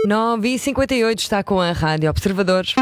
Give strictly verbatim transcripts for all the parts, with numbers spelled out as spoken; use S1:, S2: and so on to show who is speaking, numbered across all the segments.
S1: nove e cinquenta e oito está com a Rádio Observadores.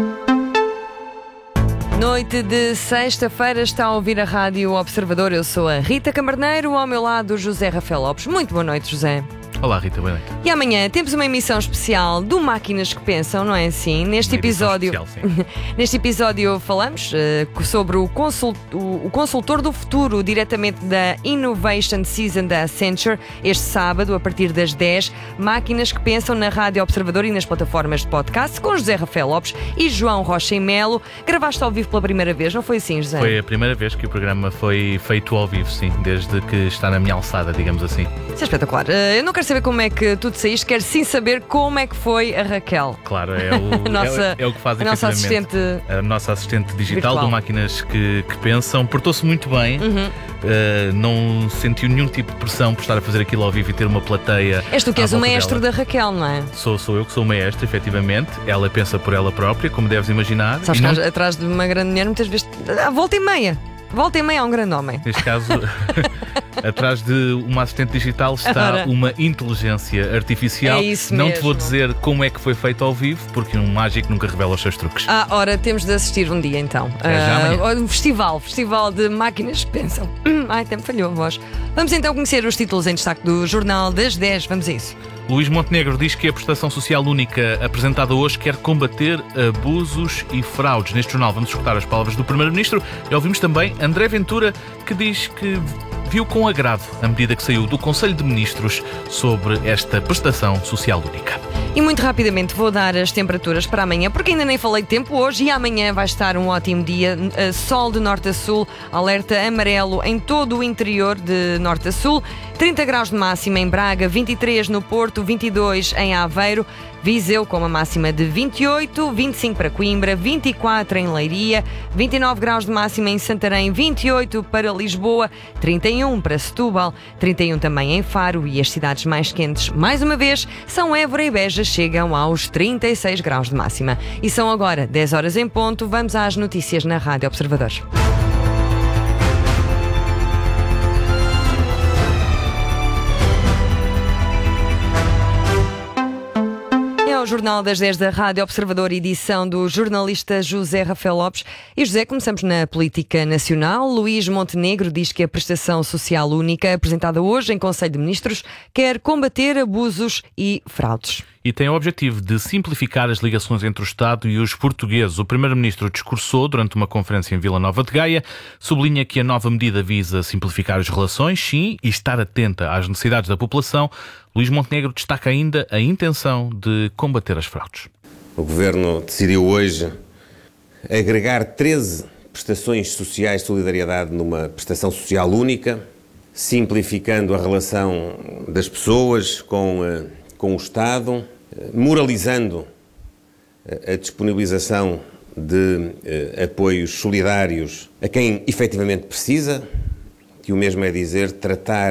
S1: Noite de sexta-feira está a ouvir a Rádio Observador. Eu sou a Rita Camarneiro, ao meu lado José Rafael Lopes. Muito boa noite, José.
S2: Olá, Rita, boa noite.
S1: E amanhã temos uma emissão especial do Máquinas que Pensam, não é assim? Neste episódio,
S2: especial, sim.
S1: Neste episódio falamos uh, sobre o, consult, o, o consultor do futuro, diretamente da Innovation Season da Accenture, este sábado, a partir das dez. Máquinas que Pensam na Rádio Observador e nas plataformas de podcast, com José Rafael Lopes e João Rocha e Melo. Gravaste ao vivo pela primeira vez, não foi assim, José?
S2: Foi a primeira vez que o programa foi feito ao vivo, sim, desde que está na minha alçada, digamos assim.
S1: Isso é espetacular. Uh, eu não quero saber como é que tu te saíste, quero sim saber como é que foi a Raquel.
S2: Claro, é o,
S1: nossa,
S2: é, é o que faz
S1: a nossa
S2: efetivamente.
S1: Assistente
S2: a nossa assistente digital
S1: virtual.
S2: do Máquinas que, que Pensam. Portou-se muito bem,
S1: Uhum.
S2: uh, não sentiu nenhum tipo de pressão por estar a fazer aquilo ao vivo e ter uma plateia.
S1: És tu que
S2: à
S1: és o
S2: volta
S1: maestro
S2: dela.
S1: da Raquel, não é?
S2: Sou, sou eu que sou o maestro, efetivamente. Ela pensa por ela própria, como deves imaginar.
S1: Sabes
S2: e
S1: que
S2: não...
S1: atrás de uma grande mulher muitas vezes. Ah, volta e meia! Volta e meia a um grande homem.
S2: Neste caso, atrás de uma assistente digital está
S1: Ora.
S2: uma inteligência artificial.
S1: É isso
S2: Não te
S1: mesmo.
S2: vou dizer como é que foi feito ao vivo, porque um mágico nunca revela os seus truques.
S1: Ah, ora, temos de assistir um dia então.
S2: É já amanhã.
S1: Ah, um festival, festival de Máquinas que Pensam. Hum, ai, até me falhou a voz. Vamos então conhecer os títulos em destaque do Jornal das dez. Vamos a isso.
S2: Luís Montenegro diz que a prestação social única apresentada hoje quer combater abusos e fraudes. Neste jornal vamos escutar as palavras do Primeiro-Ministro e ouvimos também André Ventura, que diz que viu com agrado a medida que saiu do Conselho de Ministros sobre esta prestação social única.
S1: E muito rapidamente vou dar as temperaturas para amanhã, porque ainda nem falei de tempo hoje, e amanhã vai estar um ótimo dia. Uh, sol de norte a sul, alerta amarelo em todo o interior de norte a sul. trinta graus de máxima em Braga, vinte e três no Porto, vinte e dois em Aveiro, Viseu com uma máxima de vinte e oito, vinte e cinco para Coimbra, vinte e quatro em Leiria, vinte e nove graus de máxima em Santarém, vinte e oito para Lisboa, trinta e um para Setúbal, trinta e um também em Faro, e as cidades mais quentes, mais uma vez, são Évora e Beja, chegam aos trinta e seis graus de máxima. E são agora dez horas em ponto, vamos às notícias na Rádio Observadores. O Jornal das dez da Rádio Observador, edição do jornalista José Rafael Lopes. E José, começamos na política nacional. Luís Montenegro diz que a prestação social única, apresentada hoje em Conselho de Ministros, quer combater abusos e fraudes.
S2: E tem o objetivo de simplificar as ligações entre o Estado e os portugueses. O Primeiro-Ministro discursou durante uma conferência em Vila Nova de Gaia, sublinha que a nova medida visa simplificar as relações, sim, e estar atenta às necessidades da população. Luís Montenegro destaca ainda a intenção de combater as fraudes.
S3: O Governo decidiu hoje agregar treze prestações sociais de solidariedade numa prestação social única, simplificando a relação das pessoas com, com o Estado, moralizando a disponibilização de apoios solidários a quem efetivamente precisa, que o mesmo é dizer, tratar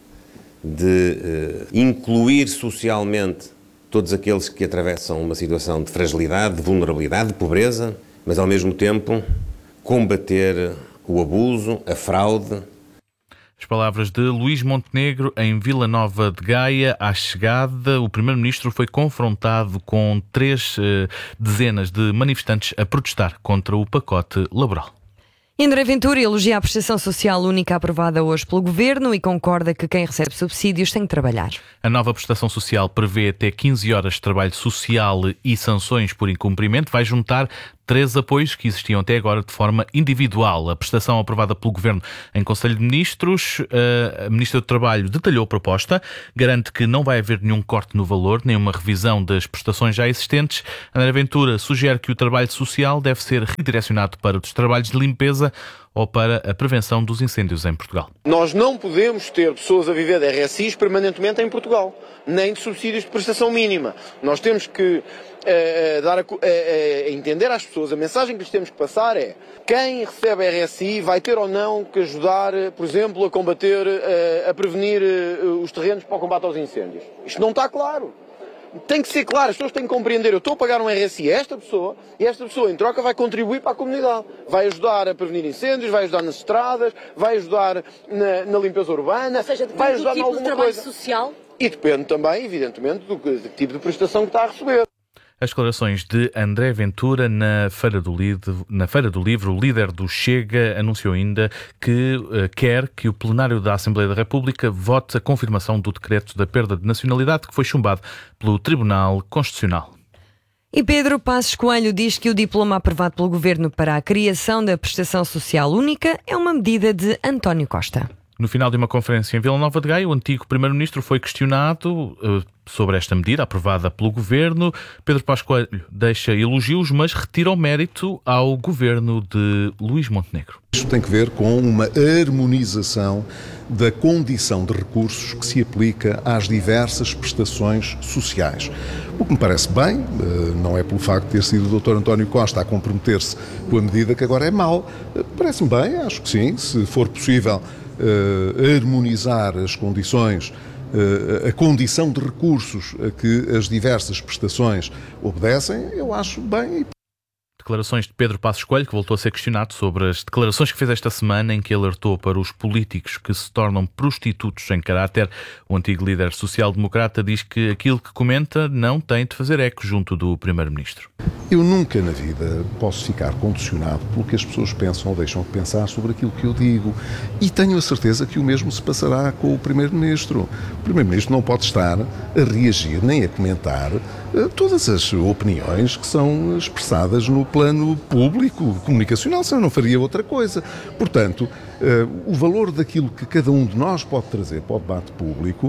S3: de uh, incluir socialmente todos aqueles que atravessam uma situação de fragilidade, de vulnerabilidade, de pobreza, mas ao mesmo tempo combater o abuso, a fraude.
S2: As palavras de Luís Montenegro em Vila Nova de Gaia. À chegada, o Primeiro-Ministro foi confrontado com três uh, dezenas de manifestantes a protestar contra o pacote laboral.
S1: André Ventura elogia a prestação social única aprovada hoje pelo Governo e concorda que quem recebe subsídios tem que trabalhar.
S2: A nova prestação social prevê até quinze horas de trabalho social e sanções por incumprimento. Vai juntar três apoios que existiam até agora de forma individual. A prestação aprovada pelo Governo em Conselho de Ministros, a Ministra do Trabalho detalhou a proposta, garante que não vai haver nenhum corte no valor, nem uma revisão das prestações já existentes. André Ventura sugere que o trabalho social deve ser redirecionado para os trabalhos de limpeza ou para a prevenção dos incêndios em Portugal.
S4: Nós não podemos ter pessoas a viver de R S Is permanentemente em Portugal, nem de subsídios de prestação mínima. Nós temos que uh, dar a, uh, uh, entender às pessoas, a mensagem que lhes temos que passar é: quem recebe R S I vai ter ou não que ajudar, por exemplo, a combater, uh, a prevenir uh, os terrenos para o combate aos incêndios. Isto não está claro. Tem que ser claro, as pessoas têm que compreender. Eu estou a pagar um R S I a esta pessoa e esta pessoa, em troca, vai contribuir para a comunidade. Vai ajudar a prevenir incêndios, vai ajudar nas estradas, vai ajudar na, na limpeza urbana,
S5: Ou seja,
S4: vai ajudar
S5: do
S4: em
S5: tipo
S4: alguma
S5: de trabalho
S4: coisa.
S5: social?
S4: E depende também, evidentemente, do, que, do tipo de prestação que está a receber.
S2: As declarações de André Ventura na Feira do Livro, na Feira do Livro, o líder do Chega anunciou ainda que uh, quer que o plenário da Assembleia da República vote a confirmação do decreto da perda de nacionalidade que foi chumbado pelo Tribunal Constitucional.
S1: E Pedro Passos Coelho diz que o diploma aprovado pelo Governo para a criação da prestação social única é uma medida de António Costa.
S2: No final de uma conferência em Vila Nova de Gaia, o antigo primeiro-ministro foi questionado uh, sobre esta medida aprovada pelo Governo. Pedro Passos Coelho deixa elogios, mas retira o mérito ao Governo de Luís Montenegro.
S5: Isto tem que ver com uma harmonização da condição de recursos que se aplica às diversas prestações sociais. O que me parece bem, não é pelo facto de ter sido o doutor António Costa a comprometer-se com a medida que agora é mau. Parece-me bem, acho que sim, se for possível uh, harmonizar as condições, uh, a condição de recursos a que as diversas prestações obedecem, eu acho bem.
S2: Declarações de Pedro Passos Coelho, que voltou a ser questionado sobre as declarações que fez esta semana, em que alertou para os políticos que se tornam prostitutos em caráter. O antigo líder social-democrata diz que aquilo que comenta não tem de fazer eco junto do primeiro-ministro.
S5: Eu nunca na vida posso ficar condicionado pelo que as pessoas pensam ou deixam de pensar sobre aquilo que eu digo. E tenho a certeza que o mesmo se passará com o primeiro-ministro. O primeiro-ministro não pode estar a reagir nem a comentar todas as opiniões que são expressadas no plano público, comunicacional, senão não faria outra coisa. Portanto, o valor daquilo que cada um de nós pode trazer para o debate público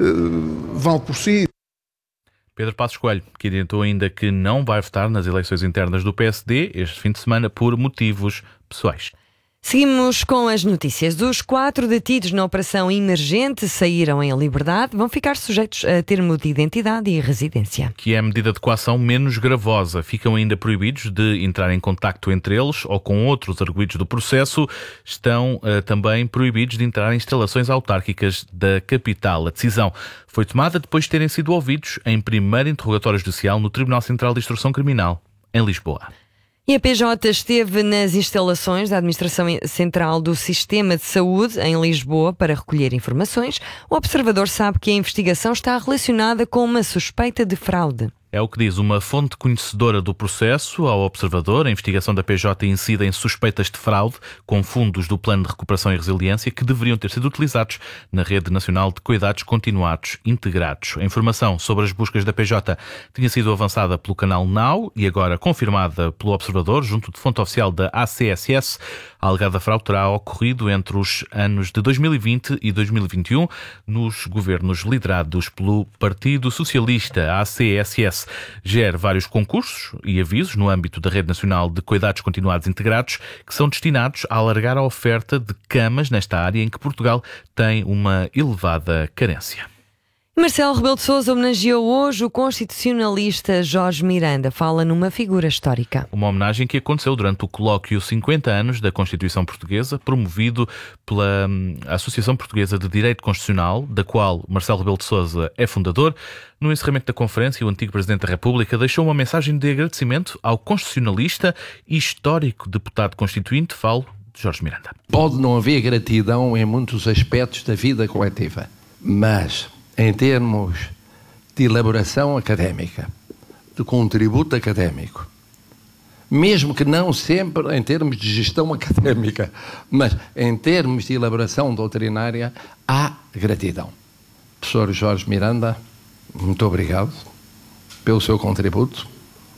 S5: vale por si.
S2: Pedro Passos Coelho, que adiantou ainda que não vai votar nas eleições internas do P S D este fim de semana por motivos pessoais.
S1: Seguimos com as notícias. Os quatro detidos na operação emergente saíram em liberdade, vão ficar sujeitos a termo de identidade e residência.
S2: Que é a medida de coação menos gravosa. Ficam ainda proibidos de entrar em contacto entre eles ou com outros arguidos do processo. Estão uh, também proibidos de entrar em instalações autárquicas da capital. A decisão foi tomada depois de terem sido ouvidos em primeiro interrogatório judicial no Tribunal Central de Instrução Criminal, em Lisboa.
S1: E a P J esteve nas instalações da Administração Central do Sistema de Saúde, em Lisboa, para recolher informações. O observador sabe que a investigação está relacionada com uma suspeita de fraude.
S2: É o que diz uma fonte conhecedora do processo ao Observador. A investigação da P J incide em suspeitas de fraude com fundos do Plano de Recuperação e Resiliência que deveriam ter sido utilizados na Rede Nacional de Cuidados Continuados Integrados. A informação sobre as buscas da P J tinha sido avançada pelo canal Now e agora confirmada pelo Observador, junto de fonte oficial da A C S S. A alegada fraude terá ocorrido entre os anos de dois mil e vinte e dois mil e vinte e um nos governos liderados pelo Partido Socialista. A A C S S gera vários concursos e avisos no âmbito da Rede Nacional de Cuidados Continuados Integrados que são destinados a alargar a oferta de camas nesta área em que Portugal tem uma elevada carência.
S1: Marcelo Rebelo de Sousa homenageou hoje o constitucionalista Jorge Miranda. Fala numa figura histórica.
S2: Uma homenagem que aconteceu durante o colóquio cinquenta anos da Constituição Portuguesa, promovido pela Associação Portuguesa de Direito Constitucional, da qual Marcelo Rebelo de Sousa é fundador. No encerramento da conferência, o antigo Presidente da República deixou uma mensagem de agradecimento ao constitucionalista e histórico deputado constituinte, falo de Jorge Miranda.
S6: Pode não haver gratidão em muitos aspectos da vida coletiva, mas em termos de elaboração académica, de contributo académico, mesmo que não sempre em termos de gestão académica, mas em termos de elaboração doutrinária, há gratidão. Professor Jorge Miranda, muito obrigado pelo seu contributo,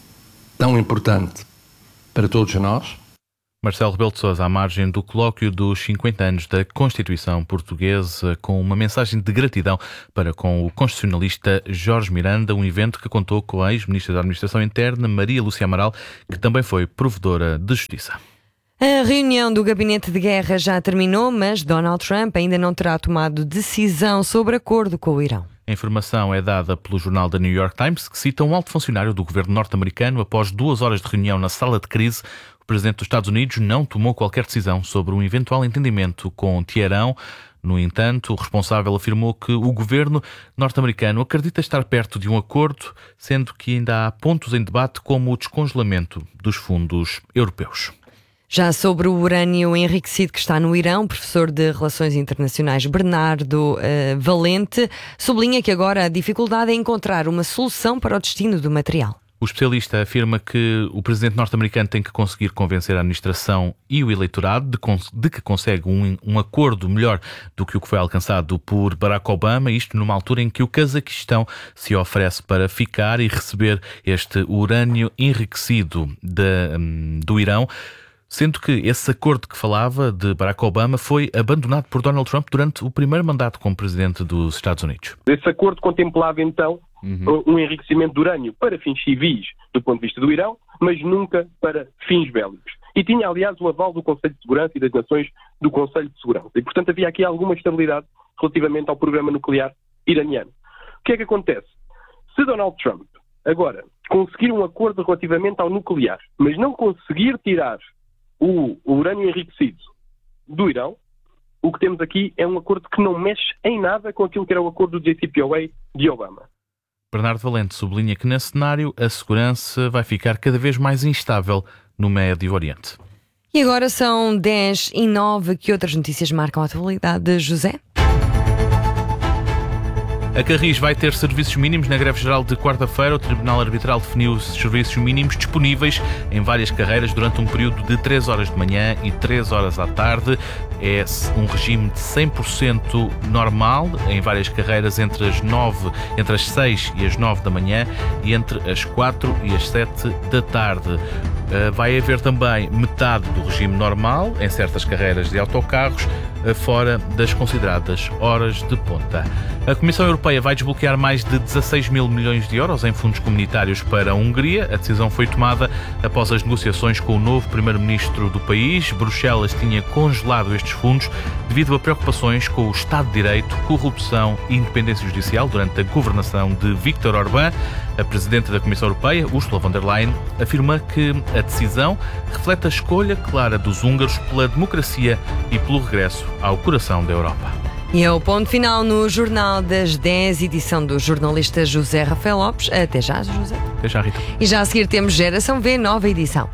S6: tão importante para todos nós.
S2: Marcelo Rebelo de Sousa, à margem do colóquio dos cinquenta anos da Constituição Portuguesa, com uma mensagem de gratidão para com o constitucionalista Jorge Miranda, um evento que contou com a ex-ministra da Administração Interna, Maria Lúcia Amaral, que também foi provedora de Justiça.
S1: A reunião do Gabinete de Guerra já terminou, mas Donald Trump ainda não terá tomado decisão sobre acordo com o Irão.
S2: A informação é dada pelo jornal da New York Times, que cita um alto funcionário do governo norte-americano. Após duas horas de reunião na sala de crise, o presidente dos Estados Unidos não tomou qualquer decisão sobre um eventual entendimento com Teherão. No entanto, o responsável afirmou que o governo norte-americano acredita estar perto de um acordo, sendo que ainda há pontos em debate como o descongelamento dos fundos europeus.
S1: Já sobre o urânio enriquecido que está no Irão, o professor de Relações Internacionais Bernardo uh, Valente sublinha que agora a dificuldade é encontrar uma solução para o destino do material.
S2: O especialista afirma que o presidente norte-americano tem que conseguir convencer a administração e o eleitorado de, de que consegue um, um acordo melhor do que o que foi alcançado por Barack Obama, isto numa altura em que o Cazaquistão se oferece para ficar e receber este urânio enriquecido de, um, do Irão, sendo que esse acordo que falava de Barack Obama foi abandonado por Donald Trump durante o primeiro mandato como presidente dos Estados Unidos.
S7: Esse acordo contemplava então Uhum. um enriquecimento de urânio para fins civis do ponto de vista do Irão, mas nunca para fins bélicos. E tinha, aliás, o aval do Conselho de Segurança e das Nações do Conselho de Segurança. E, portanto, havia aqui alguma estabilidade relativamente ao programa nuclear iraniano. O que é que acontece? Se Donald Trump, agora, conseguir um acordo relativamente ao nuclear, mas não conseguir tirar o, o urânio enriquecido do Irão, o que temos aqui é um acordo que não mexe em nada com aquilo que era o acordo do J C P O A de Obama.
S2: Bernardo Valente sublinha que, nesse cenário, a segurança vai ficar cada vez mais instável no Médio Oriente.
S1: E agora são dez e nove. Que outras notícias marcam a atualidade de José?
S2: A Carris vai ter serviços mínimos na greve geral de quarta-feira. O Tribunal Arbitral definiu os serviços mínimos disponíveis em várias carreiras durante um período de três horas de manhã e três horas à tarde. É um regime de cem por cento normal em várias carreiras entre as nove, entre as seis e as nove da manhã e entre as quatro e as sete da tarde. Vai haver também metade do regime normal em certas carreiras de autocarros, fora das consideradas horas de ponta. A Comissão Europeia vai desbloquear mais de dezasseis mil milhões de euros em fundos comunitários para a Hungria. A decisão foi tomada após as negociações com o novo primeiro-ministro do país. Bruxelas tinha congelado estes fundos devido a preocupações com o Estado de Direito, corrupção e independência judicial durante a governação de Viktor Orbán. A Presidente da Comissão Europeia, Ursula von der Leyen, afirma que a decisão reflete a escolha clara dos húngaros pela democracia e pelo regresso ao coração da Europa.
S1: E é o ponto final no Jornal das dez, edição do jornalista José Rafael Lopes. Até já, José.
S2: Até já, Rita.
S1: E já a seguir temos Geração V, nova edição.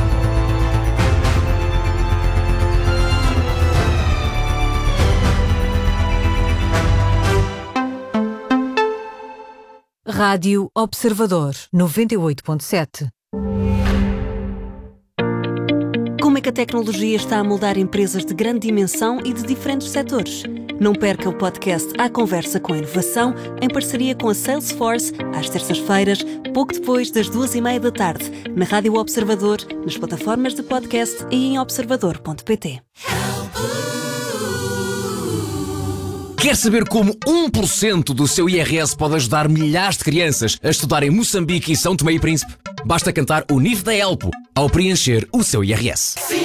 S8: Rádio Observador, noventa e oito ponto sete.
S9: Como é que a tecnologia está a moldar empresas de grande dimensão e de diferentes setores? Não perca o podcast À Conversa com a Inovação, em parceria com a Salesforce, às terças-feiras, pouco depois das duas e meia da tarde, na Rádio Observador, nas plataformas de podcast e em observador ponto pt.
S10: Quer saber como um por cento do seu I R S pode ajudar milhares de crianças a estudar em Moçambique e São Tomé e Príncipe? Basta cantar o N I F da Elpo ao preencher o seu I R S.